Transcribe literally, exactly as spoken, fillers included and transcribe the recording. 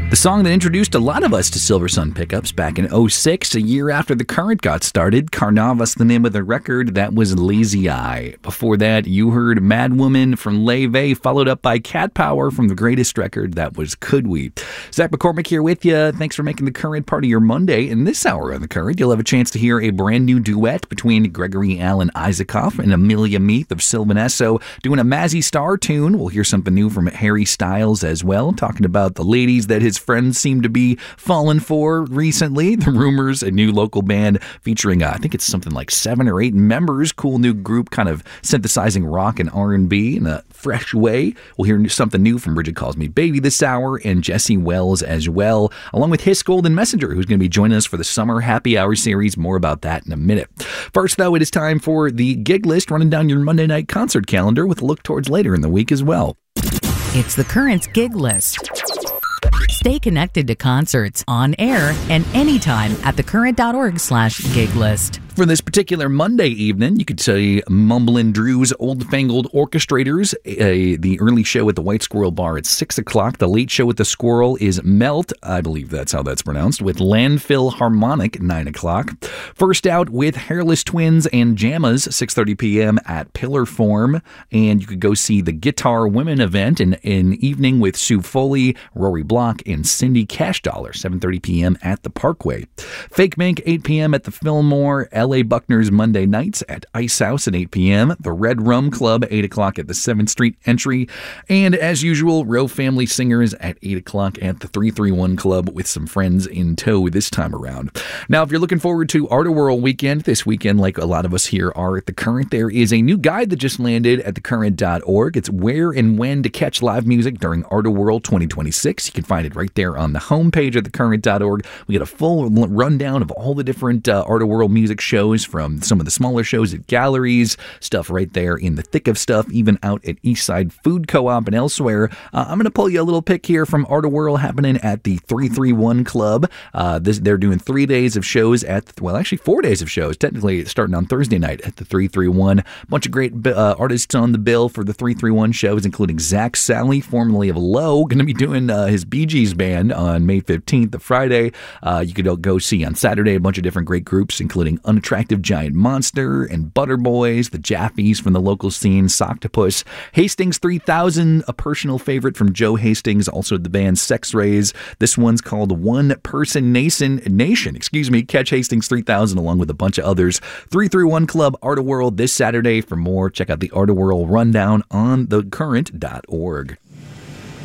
The song that introduced a lot of us to Silver Sun pickups back in oh six, a year after The Current got started. Carnavas, the name of the record, that was Lazy Eye. Before that, you heard Mad Woman from Leve, followed up by Cat Power from the greatest record, that was Could We. Zach McCormick here with you. Thanks for making The Current part of your Monday. In this hour on The Current, you'll have a chance to hear a brand new duet between Gregory Alan Isaacoff and Amelia Meath of Sylvan Esso doing a Mazzy Star tune. We'll hear something new from Harry Styles as well, talking about the ladies that his friends seem to be falling for recently. The Rumors, a new local band featuring, uh, I think it's something like seven or eight members. Cool new group, kind of synthesizing rock and R and B in a fresh way. We'll hear something new from Bridget Calls Me Baby this hour, and Jesse Wells as well, along with Hiss Golden Messenger, who's going to be joining us for the Summer Happy Hour series. More about that in a minute. First, though, it is time for the gig list, running down your Monday night concert calendar with a look towards later in the week as well. It's The Current's gig list. Stay connected to concerts on air and anytime at thecurrent.org slash gig list. For this particular Monday evening, you could say Mumblin' Drew's Old Fangled Orchestrators, a, the early show at the White Squirrel Bar at six o'clock. The late show at the Squirrel is Melt, I believe that's how that's pronounced, with Landfill Harmonic at nine o'clock. First out with Hairless Twins and Jammas, six thirty p.m. at Pillar Form. And you could go see the Guitar Women event in an evening with Sue Foley, Rory Block, and Cindy Cash Dollar, seven thirty p.m. at the Parkway. Fake Mink, eight p.m. at the Fillmore. L A Buckner's Monday nights at Ice House at eight p.m. The Red Rum Club, eight o'clock at the seventh Street entry. And as usual, Row Family Singers at eight o'clock at the three three one Club with some friends in tow this time around. Now, if you're looking forward to Artoworld weekend, this weekend, like a lot of us here are at The Current, there is a new guide that just landed at the current dot org. It's where and when to catch live music during Artoworld twenty twenty-six. You can find it right there on the homepage at the current dot org. We get a full rundown of all the different uh, Artoworld music shows, from some of the smaller shows at galleries, stuff right there in the thick of stuff, even out at Eastside Food Co-op and elsewhere. Uh, I'm going to pull you a little pick here from Artoworld happening at the three three one Club. Uh, this, they're doing three days of shows at, well, actually four days of shows, technically starting on Thursday night at the three three one. A bunch of great uh, artists on the bill for the three three one shows, including Zach Sally, formerly of Low, going to be doing uh, his Bee Gees band on May fifteenth, the Friday. Uh, you could go see on Saturday a bunch of different great groups, including Unattractive Giant Monster and Butter Boys, the Jaffies from the local scene, Soctopus, Hastings three thousand, a personal favorite from Joe Hastings, also the band Sex Rays. This one's called One Person Nation, Nation, excuse me. Catch Hastings three thousand along with a bunch of others. three three one Club Artoworld this Saturday. For more, check out the Artoworld rundown on the current dot org.